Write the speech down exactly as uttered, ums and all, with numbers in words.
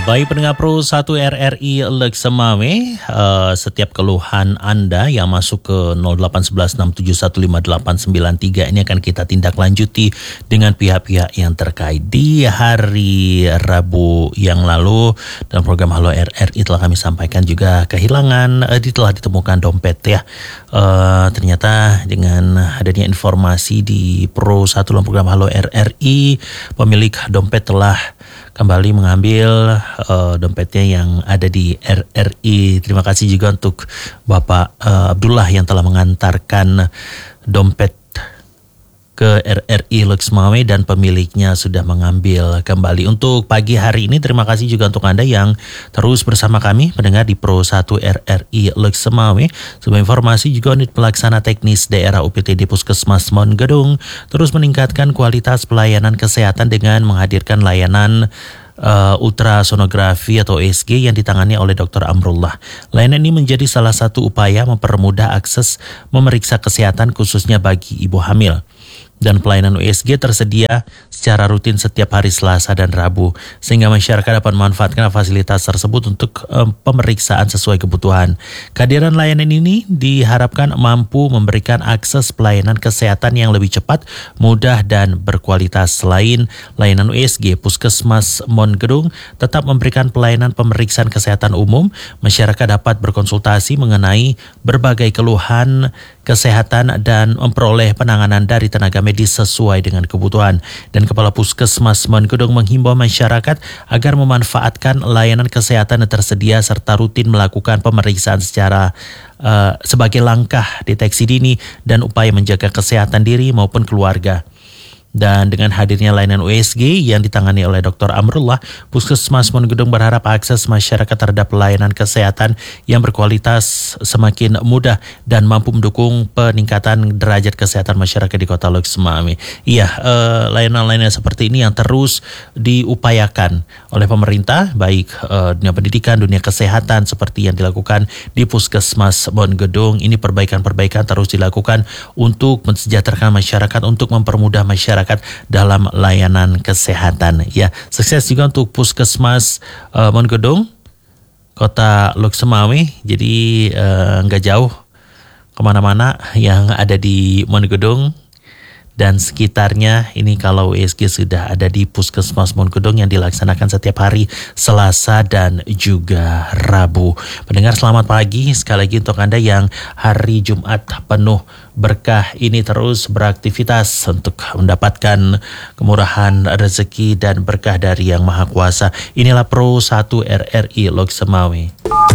Ya, baik pendengar Pro satu R R I Lek Semawe, uh, setiap keluhan Anda yang masuk ke nol delapan satu satu enam tujuh satu lima delapan sembilan tiga ini akan kita tindak lanjuti dengan pihak-pihak yang terkait. Di hari Rabu yang lalu dalam program Halo R R I telah kami sampaikan juga kehilangan, uh, telah ditemukan dompet ya. Uh, ternyata dengan adanya informasi di Pro satu dalam program Halo R R I, pemilik dompet telah kembali mengambil uh, dompetnya yang ada di R R I. Terima kasih juga untuk Bapak uh, Abdullah yang telah mengantarkan dompet ke R R I Lek Semawe dan pemiliknya sudah mengambil kembali. Untuk pagi hari ini terima kasih juga untuk Anda yang terus bersama kami mendengar di Pro satu R R I Lek Semawe. Sebuah informasi juga unit pelaksana teknis daerah U P T D Puskesmas Mon Gedung terus meningkatkan kualitas pelayanan kesehatan dengan menghadirkan layanan Uh, ultrasonografi atau U S G yang ditangani oleh dokter Amrullah. Layanan ini menjadi salah satu upaya mempermudah akses memeriksa kesehatan khususnya bagi ibu hamil. Dan pelayanan U S G tersedia secara rutin setiap hari Selasa dan Rabu, sehingga masyarakat dapat memanfaatkan fasilitas tersebut untuk um, pemeriksaan sesuai kebutuhan. Kehadiran layanan ini diharapkan mampu memberikan akses pelayanan kesehatan yang lebih cepat, mudah, dan berkualitas. Selain layanan U S G, Puskesmas Mon Gedung tetap memberikan pelayanan pemeriksaan kesehatan umum. Masyarakat dapat berkonsultasi mengenai berbagai keluhan kesehatan dan memperoleh penanganan dari tenaga medis sesuai dengan kebutuhan. Dan Kepala Puskesmas Mon Gedung menghimbau masyarakat agar memanfaatkan layanan kesehatan yang tersedia serta rutin melakukan pemeriksaan secara uh, sebagai langkah deteksi dini dan upaya menjaga kesehatan diri maupun keluarga. Dan dengan hadirnya layanan U S G yang ditangani oleh dokter Amrullah, Puskesmas Mon Gedung berharap akses masyarakat terhadap pelayanan kesehatan yang berkualitas semakin mudah dan mampu mendukung peningkatan derajat kesehatan masyarakat di Kota Lek Semawe. Iya, eh, layanan-layanan seperti ini yang terus diupayakan oleh pemerintah, baik eh, dunia pendidikan, dunia kesehatan seperti yang dilakukan di Puskesmas Mon Gedung. Ini perbaikan-perbaikan terus dilakukan untuk mensejahterakan masyarakat, untuk mempermudah masyarakat dalam layanan kesehatan. Ya, sukses juga untuk Puskesmas uh, Mon Gedung, Kota Lek Semawe. Jadi uh, nggak jauh kemana-mana yang ada di Mon Gedung dan sekitarnya. Ini kalau U S G sudah ada di Puskesmas Mon Gedung yang dilaksanakan setiap hari Selasa dan juga Rabu. Pendengar selamat pagi sekali lagi untuk Anda yang hari Jumat penuh berkah ini terus beraktivitas untuk mendapatkan kemurahan rezeki dan berkah dari Yang Maha Kuasa. Inilah Pro satu R R I Lek Semawe.